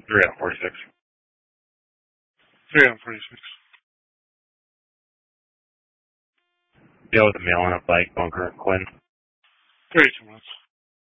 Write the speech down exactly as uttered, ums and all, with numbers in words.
Three out of forty-six. Three out of forty-six. Deal with the mailing of Blake, Bunker, and Quinn. Thirty-two minutes.